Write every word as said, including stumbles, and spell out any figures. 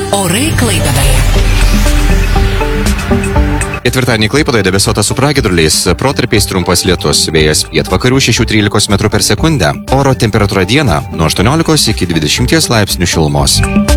Orai Klaipėdoje. Ketvirtadienį Klaipėdoje debesuota su pragiedruliais, protarpiais trumpas lietus, vėjas pietvakarių šešių trylikos metrų per sekundę, oro temperatūra dieną nuo aštuoniolikos iki dvidešimties laipsnių šilumos.